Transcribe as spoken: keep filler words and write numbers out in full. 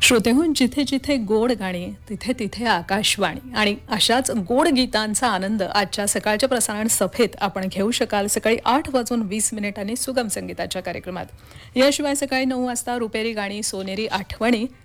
श्रोतेहो, जिथे जिथे गोड गाणी तिथे तिथे आकाशवाणी आणि अशाच गोड गीतांचा आनंद आजच्या सकाळच्या प्रसारण सफेत आपण घेऊ शकाल सकाळी आठ वाजून वीस मिनिटांनी सुगम संगीताच्या कार्यक्रमात. याशिवाय सकाळी नऊ वाजता रुपेरी गाणी, सोनेरी आठवणी,